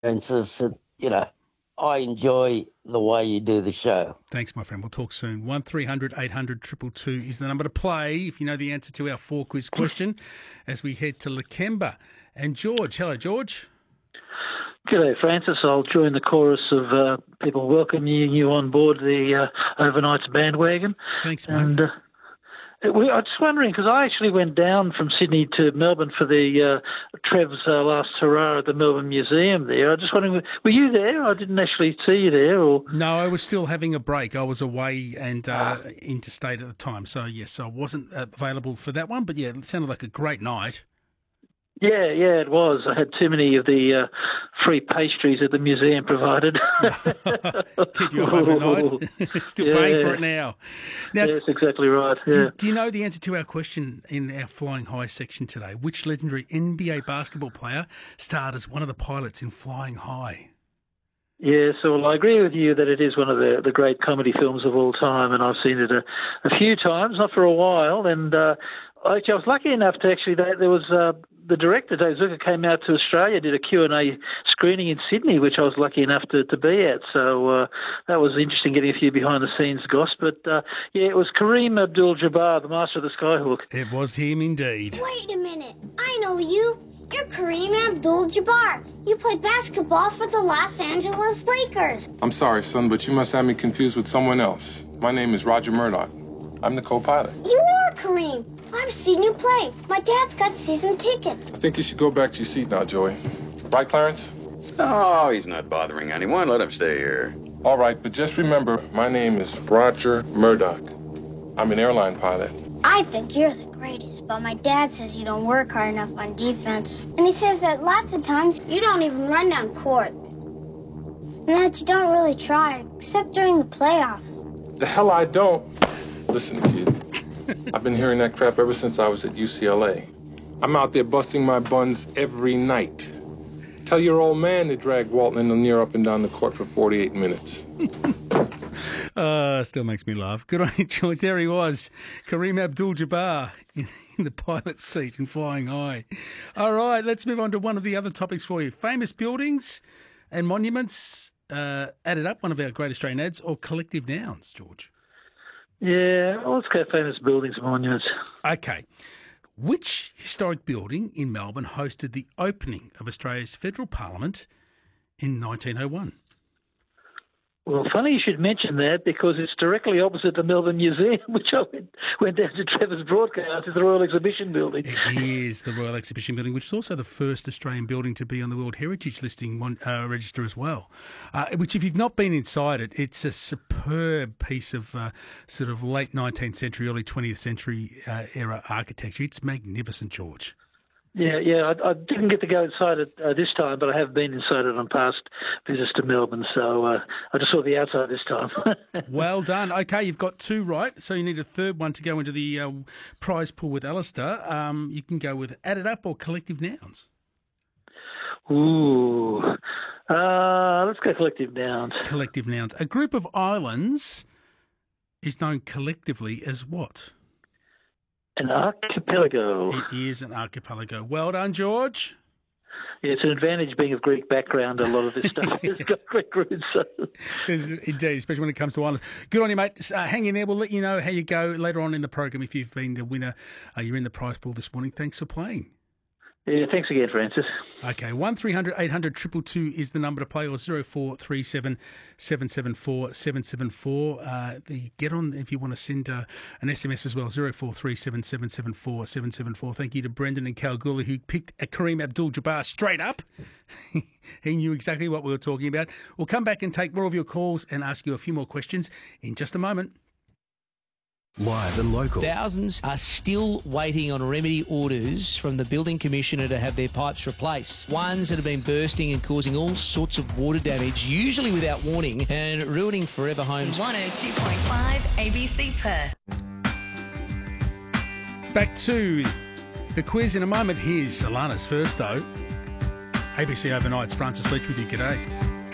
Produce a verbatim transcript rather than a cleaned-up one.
Francis. It, you know, I enjoy the way you do the show. Thanks, my friend. We'll talk soon. one three hundred eight hundred two two two is the number to play if you know the answer to our four quiz question as we head to Lakemba. And George. Hello, George. G'day, Francis. I'll join the chorus of uh, people welcoming you on board the uh, overnights bandwagon. Thanks, mate. And, uh, we, I was just wondering, because I actually went down from Sydney to Melbourne for the uh, Trev's uh, last hurrah at the Melbourne Museum there. I was just wondering, were you there? I didn't actually see you there. Or No, I was still having a break. I was away and uh, ah. interstate at the time. So, yes, I wasn't available for that one. But, yeah, it sounded like a great night. Yeah, yeah, it was. I had too many of the uh, free pastries that the museum provided. Keep you up overnight. Still yeah. paying for it now. Now, yes, exactly right. Yeah. Do, do you know the answer to our question in our Flying High section today? Which legendary N B A basketball player starred as one of the pilots in Flying High? Yeah, so well, I agree with you that it is one of the, the great comedy films of all time, and I've seen it a, a few times, not for a while. And uh, actually, I was lucky enough to actually, there was... Uh, the director, Dave Zucker, came out to Australia, did a Q and A screening in Sydney, which I was lucky enough to, to be at. So uh, that was interesting, getting a few behind-the-scenes goss. But, uh, yeah, it was Kareem Abdul-Jabbar, the master of the Skyhook. It was him indeed. Wait a minute. I know you. You're Kareem Abdul-Jabbar. You played basketball for the Los Angeles Lakers. I'm sorry, son, but you must have me confused with someone else. My name is Roger Murdoch. I'm the co-pilot. You are Kareem. I've seen you play. My dad's got season tickets. I think you should go back to your seat now, Joey. Right, Clarence? Oh, he's not bothering anyone. Let him stay here. All right, but just remember, my name is Roger Murdoch. I'm an airline pilot. I think you're the greatest, but my dad says you don't work hard enough on defense. And he says that lots of times you don't even run down court. And that you don't really try, except during the playoffs. The hell I don't. Listen, kid. I've been hearing that crap ever since I was at U C L A. I'm out there busting my buns every night. Tell your old man to drag Walton and Lanier up and down the court for forty-eight minutes. uh, still makes me laugh. Good on you, George. There he was, Kareem Abdul-Jabbar in, in the pilot's seat and Flying High. All right, let's move on to one of the other topics for you. Famous buildings and monuments uh, added up, one of our great Australian ads, or collective nouns, George? Yeah, well, let's go famous buildings and monuments. Okay. Which historic building in Melbourne hosted the opening of Australia's federal parliament in nineteen oh one? Well, funny you should mention that because it's directly opposite the Melbourne Museum, which I went, went down to Trevor's broadcast. It's the Royal Exhibition Building. It is the Royal Exhibition Building, which is also the first Australian building to be on the World Heritage Listing one, uh, register as well. Uh, which, if you've not been inside it, it's a superb piece of uh, sort of late nineteenth century, early twentieth century uh, era architecture. It's magnificent, George. Yeah, yeah, I, I didn't get to go inside it uh, this time, but I have been inside it on past visits to Melbourne, so uh, I just saw the outside this time. Well done. Okay, you've got two right, so you need a third one to go into the uh, prize pool with Alistair. Um, you can go with added up or collective nouns. Ooh, uh, let's go collective nouns. Collective nouns. A group of islands is known collectively as what? An archipelago. It is an archipelago. Well done, George. Yeah, it's an advantage being of Greek background. A lot of this stuff has got Greek roots. So. Indeed, especially when it comes to islands. Good on you, mate. Uh, hang in there. We'll let you know how you go later on in the program if you've been the winner. Uh, you're in the prize pool this morning. Thanks for playing. Yeah, thanks again, Francis. Okay, one three hundred eight hundred two two two is the number to play, or zero four three seven seven seven four seven seven four. Uh, the get on if you want to send uh, an S M S as well, zero four three seven seven seven four seven seven four. Thank you to Brendan and Kalgoorlie who picked Kareem Abdul-Jabbar straight up. He knew exactly what we were talking about. We'll come back and take more of your calls and ask you a few more questions in just a moment. Live and local. Thousands are still waiting on remedy orders from the Building Commissioner to have their pipes replaced. Ones that have been bursting and causing all sorts of water damage, usually without warning, and ruining forever homes. one oh two point five A B C Perth. Back to the quiz in a moment. Here's Alana's first, though. A B C Overnight's Francis Leach with you. G'day.